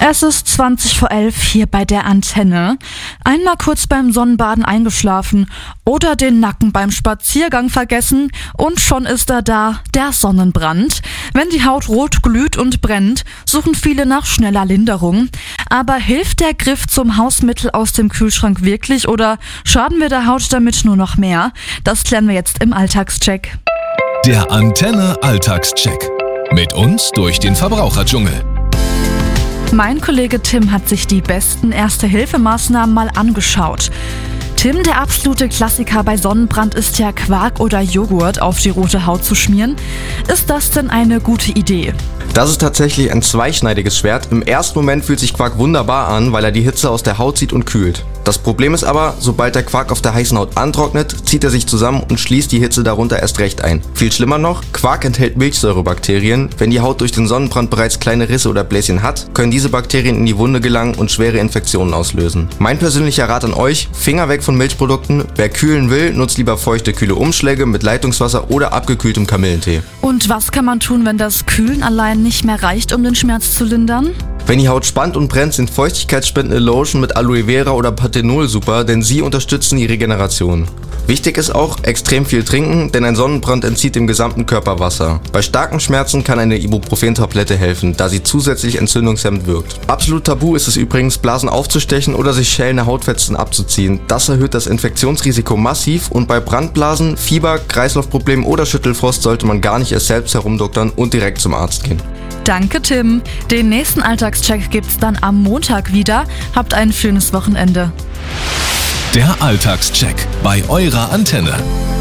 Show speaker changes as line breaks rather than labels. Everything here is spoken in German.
Es ist 20 vor 11 hier bei der Antenne. Einmal kurz beim Sonnenbaden eingeschlafen oder den Nacken beim Spaziergang vergessen und schon ist er da, der Sonnenbrand. Wenn die Haut rot glüht und brennt, suchen viele nach schneller Linderung. Aber hilft der Griff zum Hausmittel aus dem Kühlschrank wirklich oder schaden wir der Haut damit nur noch mehr? Das klären wir jetzt im Alltagscheck.
Der Antenne Alltagscheck. Mit uns durch den Verbraucherdschungel.
Mein Kollege Tim hat sich die besten Erste-Hilfe-Maßnahmen mal angeschaut. Tim, der absolute Klassiker bei Sonnenbrand ist ja Quark oder Joghurt auf die rote Haut zu schmieren. Ist das denn eine gute Idee?
Das ist tatsächlich ein zweischneidiges Schwert. Im ersten Moment fühlt sich Quark wunderbar an, weil er die Hitze aus der Haut zieht und kühlt. Das Problem ist aber, sobald der Quark auf der heißen Haut antrocknet, zieht er sich zusammen und schließt die Hitze darunter erst recht ein. Viel schlimmer noch, Quark enthält Milchsäurebakterien. Wenn die Haut durch den Sonnenbrand bereits kleine Risse oder Bläschen hat, können diese Bakterien in die Wunde gelangen und schwere Infektionen auslösen. Mein persönlicher Rat an euch, Finger weg von Milchprodukten. Wer kühlen will, nutzt lieber feuchte, kühle Umschläge mit Leitungswasser oder abgekühltem Kamillentee.
Und was kann man tun, wenn das Kühlen allein nicht mehr reicht, um den Schmerz zu lindern?
Wenn die Haut spannt und brennt, sind feuchtigkeitsspendende Lotion mit Aloe Vera oder Panthenol super, denn sie unterstützen die Regeneration. Wichtig ist auch, extrem viel trinken, denn ein Sonnenbrand entzieht dem gesamten Körper Wasser. Bei starken Schmerzen kann eine Ibuprofen-Tablette helfen, da sie zusätzlich entzündungshemmend wirkt. Absolut tabu ist es übrigens, Blasen aufzustechen oder sich schälende Hautfetzen abzuziehen. Das erhöht das Infektionsrisiko massiv und bei Brandblasen, Fieber, Kreislaufproblemen oder Schüttelfrost sollte man gar nicht erst selbst herumdoktern und direkt zum Arzt gehen.
Danke, Tim. Den nächsten Alltagscheck gibt's dann am Montag wieder. Habt ein schönes Wochenende.
Der Alltagscheck bei eurer Antenne.